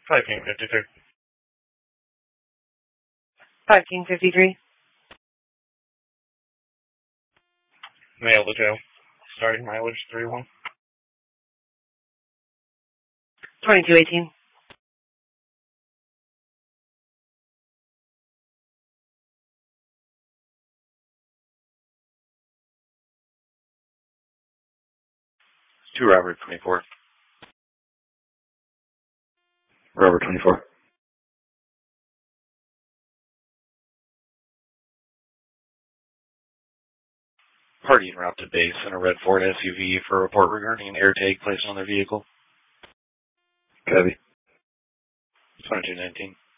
5 King 53. 5 King 53. Mail to jail. Starting mileage 31. 2218. To Robert 24. Robert 24. Party en route to base in a red Ford SUV for a report regarding an air tag placed on their vehicle. Copy. 2219.